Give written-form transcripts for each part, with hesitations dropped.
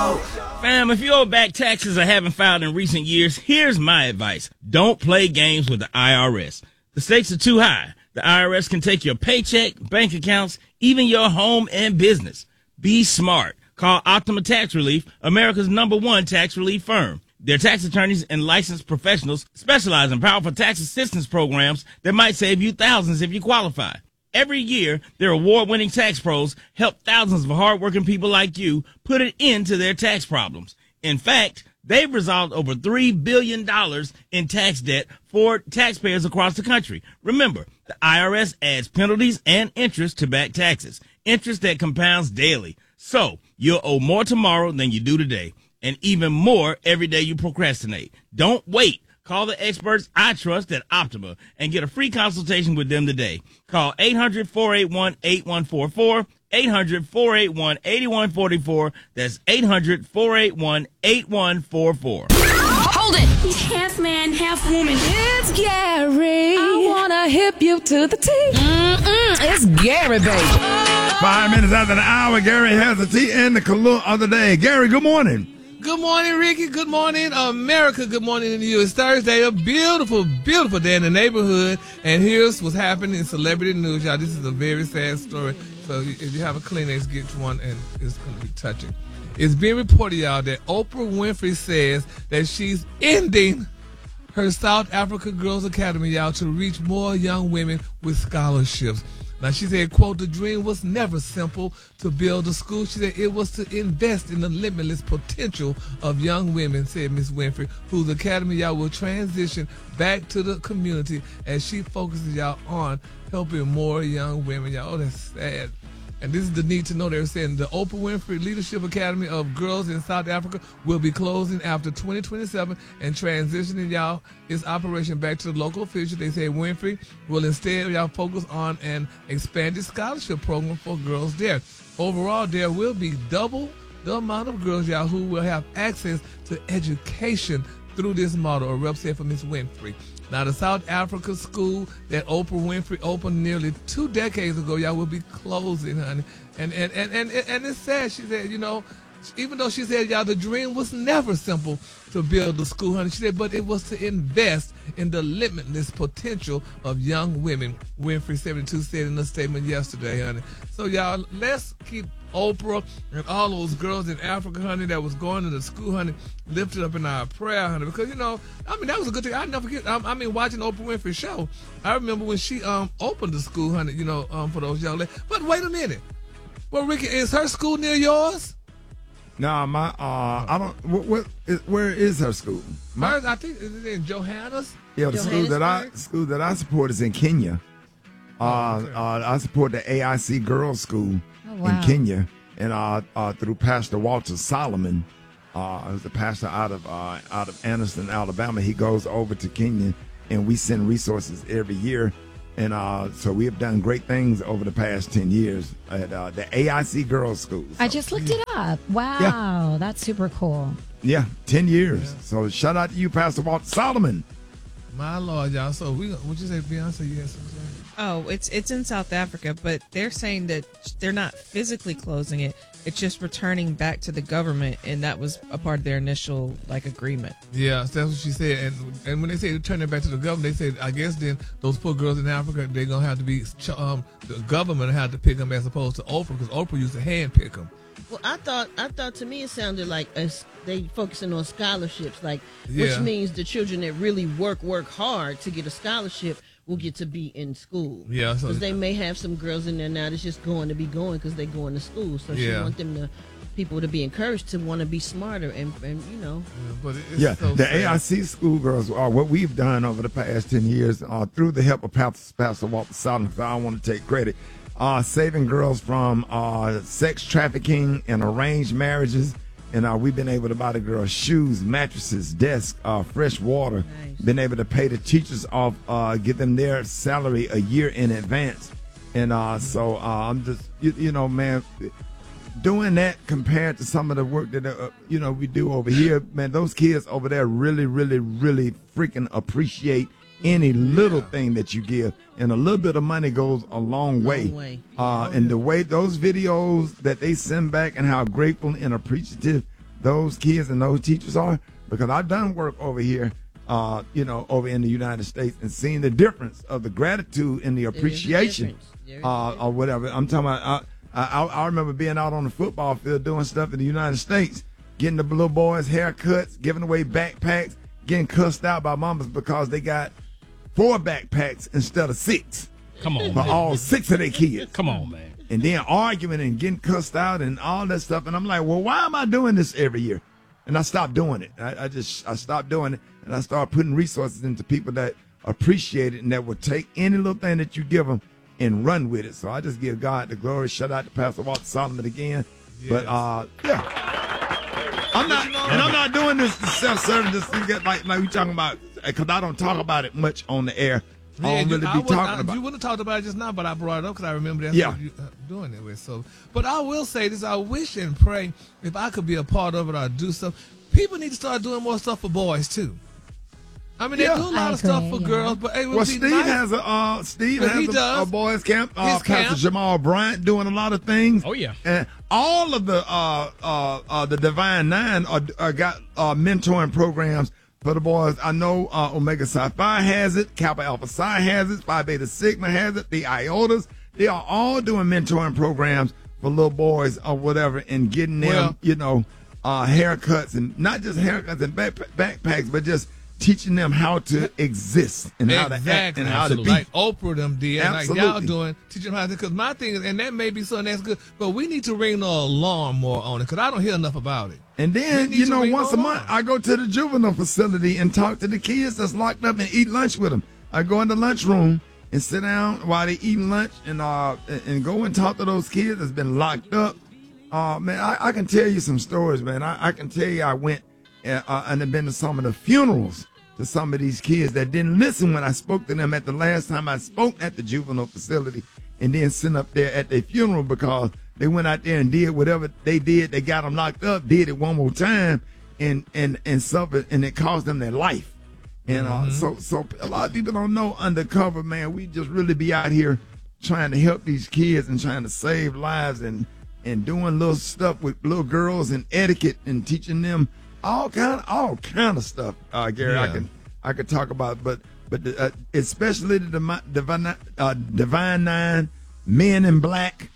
Fam, if you owe back taxes or haven't filed in recent years, here's my advice. Don't play games with the IRS. The stakes are too high. The IRS can take your paycheck, bank accounts, even your home and business. Be smart. Call Optima Tax Relief, America's #1 tax relief firm. Their tax attorneys and licensed professionals specialize in powerful tax assistance programs that might save you thousands if you qualify. Every year, their award-winning tax pros help thousands of hardworking people like you put an end to their tax problems. In fact, they've resolved over $3 billion in tax debt for taxpayers across the country. Remember, the IRS adds penalties and interest to back taxes, interest that compounds daily. So, you'll owe more tomorrow than you do today, and even more every day you procrastinate. Don't wait. Call the experts I trust at Optima and get a free consultation with them today. Call 800-481-8144, 800-481-8144. That's 800-481-8144. Hold it! He's half man, half woman. It's Gary. I wanna hip you to the T. It's Gary, baby. 5 minutes after the hour, Gary has the tea and the color of the day. Gary, good morning. Good morning, Ricky. Good morning, America. Good morning to you. It's Thursday, a beautiful, beautiful day in the neighborhood. And here's what's happening in celebrity news, y'all. This is a very sad story. So if you have a Kleenex, get one, and it's going to be touching. It's being reported, y'all, that Oprah Winfrey says that she's ending her South Africa Girls Academy, y'all, to reach more young women with scholarships. Now, she said, quote, the dream was never simple to build a school. She said it was to invest in the limitless potential of young women, said Miss Winfrey, whose academy, y'all, will transition back to the community as she focuses, y'all, on helping more young women. Y'all, oh, that's sad. And this is the need to know. They're saying the Oprah Winfrey Leadership Academy of Girls in South Africa will be closing after 2027 and transitioning, y'all, its operation back to the local officials. They say Winfrey will instead, y'all, focus on an expanded scholarship program for girls there. Overall, there will be double the amount of girls, y'all, who will have access to education through this model, a rep said for Miss Winfrey. Now, the South Africa school that Oprah Winfrey opened nearly 2 decades ago, y'all, will be closing, honey. And it's sad. She said, you know, even though she said, y'all, the dream was never simple to build the school, honey. She said, but it was to invest in the limitless potential of young women, Winfrey 72 said in a statement yesterday, honey. So, y'all, let's keep Oprah and all those girls in Africa, honey, that was going to the school, honey, lifted up in our prayer, honey, because, you know, I mean, that was a good thing. I never forget, I mean, watching the Oprah Winfrey show, I remember when she opened the school, honey, you know, for those young ladies. But wait a minute. Well, Ricky, is her school near yours? No, I don't. Where is her school? Hers, I think, is it in Johannesburg? Yeah, the school that I support is in Kenya. I support the AIC Girls School in Kenya, and through Pastor Walter Solomon, who's the pastor out of Anderson, Alabama. He goes over to Kenya, and we send resources every year. And so we have done great things over the past 10 years at the AIC Girls School. So, I just looked it up. Wow, yeah. That's super cool. Yeah, 10 years. Yeah. So shout out to you, Pastor Walter Solomon. My Lord, y'all. So what'd you say, Beyonce? You had something? Oh, it's in South Africa, but they're saying that they're not physically closing it. It's just returning back to the government, and that was a part of their initial agreement. Yeah, that's what she said. And when they say returning back to the government, they said, I guess then those poor girls in Africa, they're gonna have to be the government had to pick them as opposed to Oprah, because Oprah used to hand pick them. Well, I thought to me it sounded like they focusing on scholarships, which means the children that really work hard to get a scholarship will get to be in school. Yeah, because they may have some girls in there now that's just going to be going because they're going to school. So she want people to be encouraged to want to be smarter and you know. Yeah, but the AIC schoolgirls are what we've done over the past 10 years through the help of Pastor Walter Solomon. I want to take credit. Saving girls from sex trafficking and arranged marriages. And we've been able to buy the girls shoes, mattresses, desks, fresh water. Nice. Been able to pay the teachers off, give them their salary a year in advance. And so I'm just, you know, man, doing that compared to some of the work that, we do over here, man, those kids over there really, really, really freaking appreciate any little thing that you give. And a little bit of money goes a long way. And the way those videos that they send back and how grateful and appreciative those kids and those teachers are, because I've done work over here, over in the United States, and seeing the difference of the gratitude and the appreciation, or whatever. I'm talking about. I remember being out on the football field doing stuff in the United States, getting the little boys haircuts, giving away backpacks, getting cussed out by mamas because they got 4 backpacks instead of 6. Come on, for man. all 6 of their kids. Come on, man. And then arguing and getting cussed out and all that stuff. And I'm like, well, why am I doing this every year? And I stopped doing it. I stopped doing it, and I started putting resources into people that appreciate it and that will take any little thing that you give them and run with it. So I just give God the glory. Shout out to Pastor Walter Solomon again. Yes. But I'm not doing this to self-serving. Just to get like we talking about, because I don't talk about it much on the air. I don't really be talking about it. You wouldn't have talked about it just now, but I brought it up because I remember that's what you doing it with. So, but I will say this: I wish and pray if I could be a part of it or do stuff. People need to start doing more stuff for boys too. I mean, they do a lot of stuff for girls, but it would be Steve nice. has a boys camp. Pastor Jamal Bryant doing a lot of things. Oh yeah, and all of the Divine Nine are got mentoring programs for the boys. I know Omega Psi Phi has it, Kappa Alpha Psi has it, Phi Beta Sigma has it, the Iotas. They are all doing mentoring programs for little boys or whatever, and getting them, haircuts, and not just haircuts and backpacks, but just teaching them how to exist and how to act and how to be. Like Oprah them did, Absolutely. like y'all doing, teaching them how to. Because my thing is, and that may be something that's good, but we need to ring the alarm more on it because I don't hear enough about it. And then, once a month, I go to the juvenile facility and talk to the kids that's locked up and eat lunch with them. I go in the lunchroom and sit down while they eating lunch and go and talk to those kids that's been locked up. Man, I can tell you some stories, man. I can tell you I went and have been to some of the funerals to some of these kids that didn't listen when I spoke to them at the last time I spoke at the juvenile facility, and then sitting up there at their funeral because they went out there and did whatever they did. They got them locked up, did it one more time, and suffered, and it cost them their life. And so a lot of people don't know undercover, man. We just really be out here trying to help these kids and trying to save lives and doing little stuff with little girls and etiquette and teaching them all kind of stuff, Gary. Yeah. I could talk about, but especially the Divine Nine, Men in Black.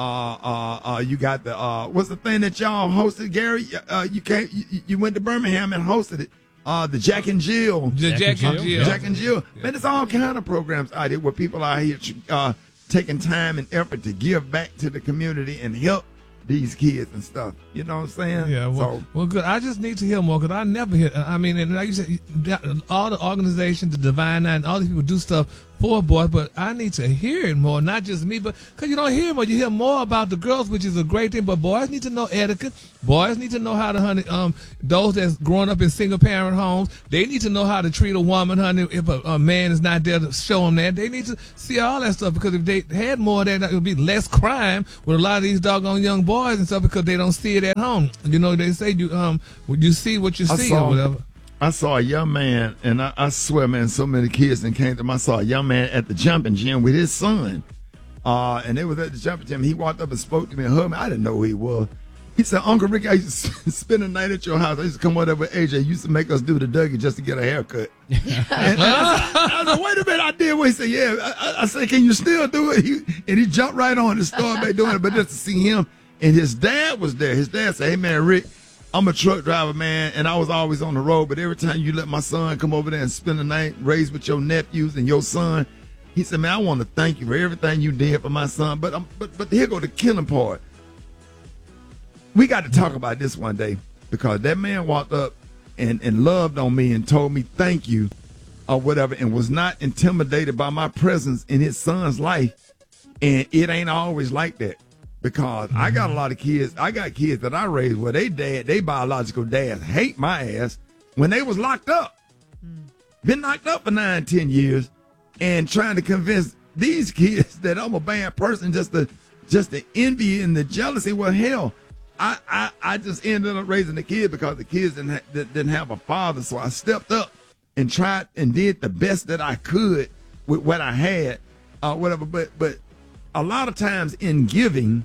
You got the what's the thing that y'all hosted, Gary? You went to Birmingham and hosted it. The Jack and Jill. Jack and Jill. Yeah. Man, it's all kind of programs out here where people are here taking time and effort to give back to the community and help these kids and stuff. You know what I'm saying? Yeah, well, good. I just need to hear more because I never hear. I mean, and like you said, all the organizations, the Divine Nine, all these people do stuff for boys, but I need to hear it more, not just me, but because you don't hear more, you hear more about the girls, which is a great thing, but boys need to know etiquette. Boys need to know how to, honey, those that's growing up in single-parent homes, they need to know how to treat a woman, honey, if a man is not there to show them that. They need to see all that stuff because if they had more of that, it would be less crime with a lot of these doggone young boys and stuff because they don't see it at home. You know, they say you see what you see or whatever. I saw a young man, and I swear, man, so many kids that came to him. I saw a young man at the jumping gym with his son. And they was at the jumping gym. He walked up and spoke to me and hugged me. I didn't know who he was. He said, Uncle Rick, I used to spend the night at your house. I used to come over with AJ. He used to make us do the Dougie just to get a haircut. And I said, wait a minute, I did what he said. Yeah. I said, can you still do it? And he jumped right on and started back doing it. But just to see him, and his dad was there. His dad said, hey, man, Rick, I'm a truck driver, man, and I was always on the road, but every time you let my son come over there and spend the night, raise with your nephews and your son, he said, man, I want to thank you for everything you did for my son. But here go the killing part. We got to talk about this one day because that man walked up and loved on me and told me thank you or whatever and was not intimidated by my presence in his son's life. And it ain't always like that. Because I got a lot of kids. I got kids that I raised where they biological dads hate my ass when they was locked up. Been locked up for 9-10 years and trying to convince these kids that I'm a bad person just the envy and the jealousy. Well, hell, I just ended up raising the kid because the kids didn't have a father. So I stepped up and tried and did the best that I could with what I had, whatever. But a lot of times in giving,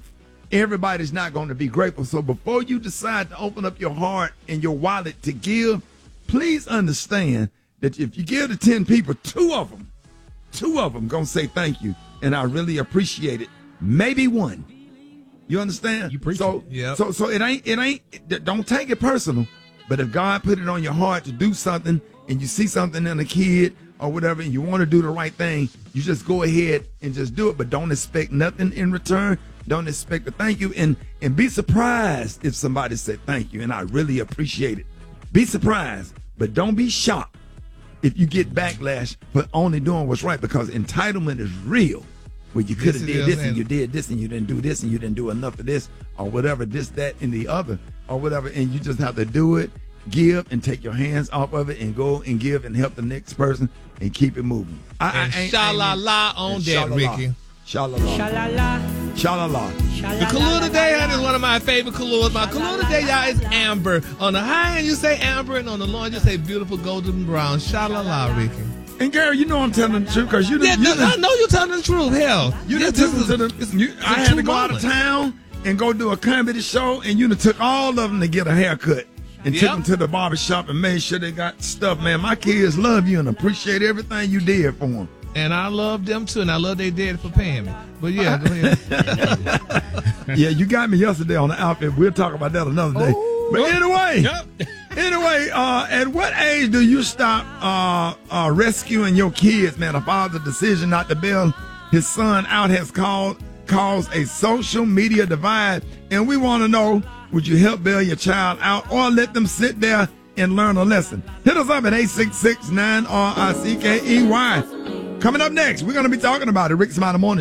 everybody's not going to be grateful. So before you decide to open up your heart and your wallet to give, please understand that if you give to 10 people, two of them going to say thank you, and I really appreciate it. Maybe one. You understand? You preach so, it. Yep. So it ain't, don't take it personal, but if God put it on your heart to do something and you see something in a kid or whatever and you want to do the right thing, you just go ahead and just do it, but don't expect nothing in return. Don't expect a thank you, and be surprised if somebody said thank you, and I really appreciate it. Be surprised, but don't be shocked if you get backlash for only doing what's right, because entitlement is real. Well, you could have did this and you did this and you didn't do this and you didn't do enough of this or whatever, this, that, and the other or whatever, and you just have to do it, give, and take your hands off of it and go and give and help the next person and keep it moving. Sha-la-la on that, Ricky. Sha-la-la. Sha-la-la. Sha-la-la. The Kahlua today, honey, is one of my favorite Kahluas. My Kahlua today, y'all, is amber. On the high end, you say amber, and on the low end, you say beautiful golden brown. Sha-la-la, Ricky. And Gary, you know I'm telling the truth because you. I know you're telling the truth. Hell, you done took them to the. I had to go out of town and go do a comedy show, and you done took all of them to get a haircut and took them to the barbershop and made sure they got stuff. Man, my kids love you and appreciate everything you did for them. And I love them too, and I love they dad for paying me. But yeah, go ahead. Yeah, you got me yesterday on the outfit. We'll talk about that another day. But anyway. Anyway, at what age do you stop rescuing your kids, man? A father's decision not to bail his son out has caused a social media divide. And we want to know, would you help bail your child out or let them sit there and learn a lesson? Hit us up at 866-9-RICKEY. Coming up next, we're going to be talking about it. Rick Smiley Morning.